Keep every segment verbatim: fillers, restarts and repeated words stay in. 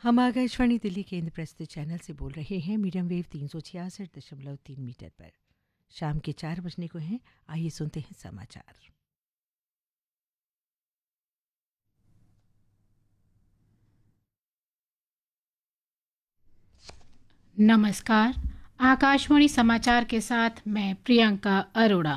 हम आकाशवाणी दिल्ली केंद्र प्रस्तुत चैनल से बोल रहे हैं मीडियम वेव तीन सौ छियासठ दशमलव तीन मीटर पर। शाम के चार बजने को हैं। आइए सुनते हैं समाचार। नमस्कार, आकाशवाणी समाचार के साथ मैं प्रियंका अरोड़ा।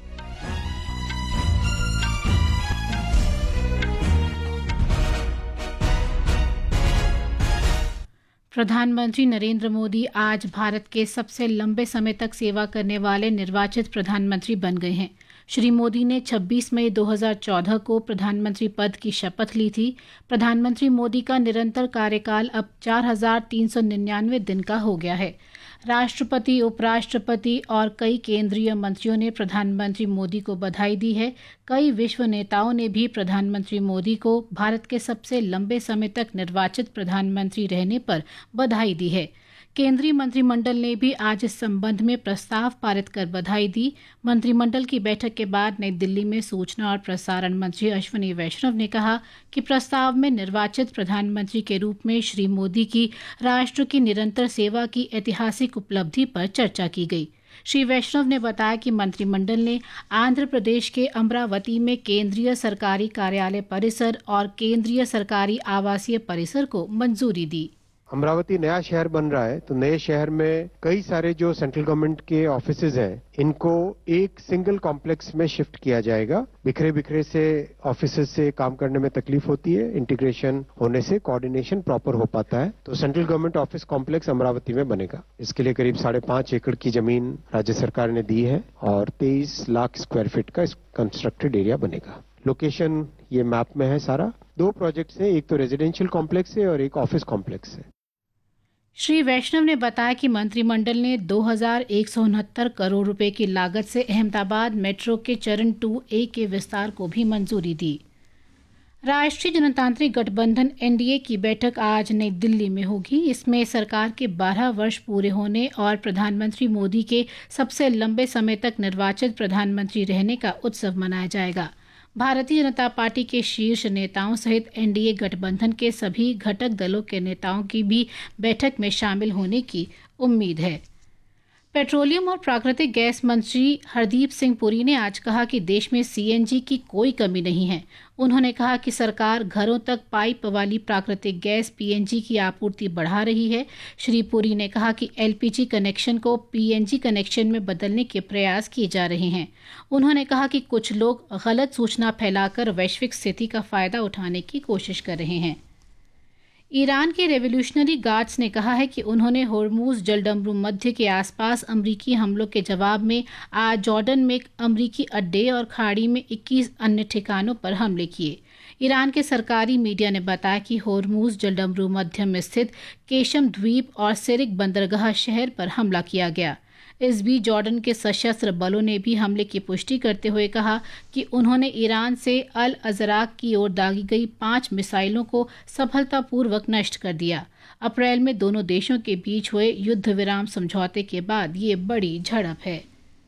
प्रधानमंत्री नरेंद्र मोदी आज भारत के सबसे लंबे समय तक सेवा करने वाले निर्वाचित प्रधानमंत्री बन गए हैं। श्री मोदी ने छब्बीस मई दो हज़ार चौदह को प्रधानमंत्री पद की शपथ ली थी। प्रधानमंत्री मोदी का निरंतर कार्यकाल अब चार हजार तीन सौ निन्यानवे दिन का हो गया है। राष्ट्रपति, उपराष्ट्रपति और कई केंद्रीय मंत्रियों ने प्रधानमंत्री मोदी को बधाई दी है। कई विश्व नेताओं ने भी प्रधानमंत्री मोदी को भारत के सबसे लंबे समय तक निर्वाचित प्रधानमंत्री रहने पर बधाई दी है। केंद्रीय मंत्रिमंडल ने भी आज इस संबंध में प्रस्ताव पारित कर बधाई दी। मंत्रिमंडल की बैठक के बाद नई दिल्ली में सूचना और प्रसारण मंत्री अश्विनी वैष्णव ने कहा कि प्रस्ताव में निर्वाचित प्रधानमंत्री के रूप में श्री मोदी की राष्ट्र की निरंतर सेवा की ऐतिहासिक उपलब्धि पर चर्चा की गई। श्री वैष्णव ने बताया कि मंत्रिमंडल ने आंध्र प्रदेश के अमरावती में केंद्रीय सरकारी कार्यालय परिसर और केंद्रीय सरकारी आवासीय परिसर को मंजूरी दी। अमरावती नया शहर बन रहा है, तो नए शहर में कई सारे जो सेंट्रल गवर्नमेंट के ऑफिसेज हैं, इनको एक सिंगल कॉम्प्लेक्स में शिफ्ट किया जाएगा। बिखरे बिखरे से ऑफिसेज से काम करने में तकलीफ होती है, इंटीग्रेशन होने से कोऑर्डिनेशन प्रॉपर हो पाता है। तो central government office complex Amravati में बनेगा। इसके लिए करीब साढ़े पांच एकड़ की जमीन राज्य सरकार ने दी है और तेईस लाख स्क्वायर फीट का कंस्ट्रक्टेड एरिया बनेगा। लोकेशन ये मैप में है सारा। दो प्रोजेक्ट्स हैं, एक तो रेजिडेंशियल कॉम्प्लेक्स है और एक ऑफिस कॉम्प्लेक्स है। श्री वैष्णव ने बताया कि मंत्रिमंडल ने दो हजार एक सौ उनहत्तर करोड़ रुपए की लागत से अहमदाबाद मेट्रो के चरण टू ए के विस्तार को भी मंजूरी दी। राष्ट्रीय जनतांत्रिक गठबंधन एन डी ए की बैठक आज नई दिल्ली में होगी। इसमें सरकार के बारह वर्ष पूरे होने और प्रधानमंत्री मोदी के सबसे लंबे समय तक निर्वाचित प्रधानमंत्री रहने का उत्सव मनाया जाएगा। भारतीय जनता पार्टी के शीर्ष नेताओं सहित एन डी ए गठबंधन के सभी घटक दलों के नेताओं की भी बैठक में शामिल होने की उम्मीद है। पेट्रोलियम और प्राकृतिक गैस मंत्री हरदीप सिंह पुरी ने आज कहा कि देश में सी एन जी की कोई कमी नहीं है। उन्होंने कहा कि सरकार घरों तक पाइप वाली प्राकृतिक गैस पी एन जी की आपूर्ति बढ़ा रही है। श्री पुरी ने कहा कि एल पी जी कनेक्शन को पी एन जी कनेक्शन में बदलने के प्रयास किए जा रहे हैं। उन्होंने कहा कि कुछ लोग गलत सूचना फैलाकर वैश्विक स्थिति का फायदा उठाने की कोशिश कर रहे हैं। ईरान के रेवोल्यूशनरी गार्ड्स ने कहा है कि उन्होंने होर्मुज जलडमरू मध्य के आसपास अमरीकी हमलों के जवाब में आज जॉर्डन में एक अमरीकी अड्डे और खाड़ी में इक्कीस अन्य ठिकानों पर हमले किए। ईरान के सरकारी मीडिया ने बताया कि होर्मुज जलडमरू मध्य में स्थित केशम द्वीप और सिरिक बंदरगाह शहर पर हमला किया गया। इस बीच जॉर्डन के सशस्त्र बलों ने भी हमले की पुष्टि करते हुए कहा कि उन्होंने ईरान से अल अजराक की ओर दागी गई पांच मिसाइलों को सफलतापूर्वक नष्ट कर दिया। अप्रैल में दोनों देशों के बीच हुए युद्ध विराम समझौते के बाद ये बड़ी झड़प है।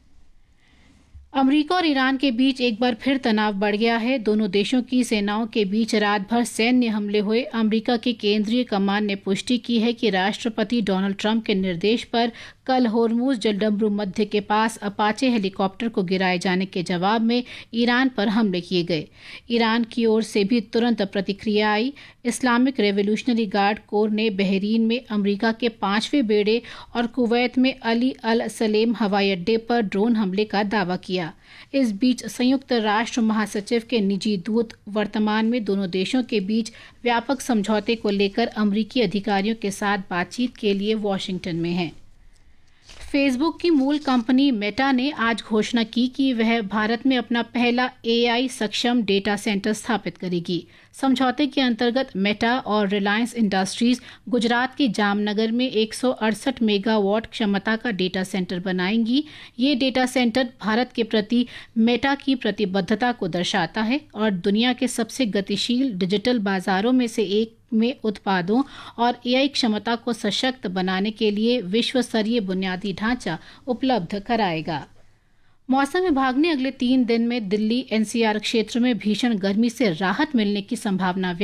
अमेरिका और ईरान के बीच एक बार फिर तनाव बढ़ गया है। दोनों देशों की सेनाओं के बीच रात भर सैन्य हमले हुए। अमेरिका की केंद्रीय कमान ने पुष्टि की है कि राष्ट्रपति डोनाल्ड ट्रंप के निर्देश पर कल होर्मुज जलडमरू मध्य के पास अपाचे हेलीकॉप्टर को गिराए जाने के जवाब में ईरान पर हमले किए गए। ईरान की ओर से भी तुरंत प्रतिक्रिया आई। इस्लामिक रेवोल्यूशनरी गार्ड कोर ने बहरीन में अमेरिका के पांचवें बेड़े और कुवैत में अली अल सलेम हवाई अड्डे पर ड्रोन हमले का दावा किया। इस बीच संयुक्त राष्ट्र महासचिव के निजी दूत वर्तमान में दोनों देशों के बीच व्यापक समझौते को लेकर अमेरिकी अधिकारियों के साथ बातचीत के लिए वॉशिंगटन में हैं। फेसबुक की मूल कंपनी मेटा ने आज घोषणा की कि वह भारत में अपना पहला ए आई सक्षम डेटा सेंटर स्थापित करेगी। समझौते के अंतर्गत मेटा और रिलायंस इंडस्ट्रीज गुजरात के जामनगर में एक सौ अड़सठ मेगावाट क्षमता का डेटा सेंटर बनाएंगी। ये डेटा सेंटर भारत के प्रति मेटा की प्रतिबद्धता को दर्शाता है और दुनिया के सबसे गतिशील डिजिटल बाजारों में से एक में उत्पादों और ए आई क्षमता को सशक्त बनाने के लिए विश्व स्तरीय बुनियादी ढांचा उपलब्ध कराएगा। मौसम विभाग ने अगले तीन दिन में दिल्ली एन सी आर क्षेत्र में भीषण गर्मी से राहत मिलने की संभावना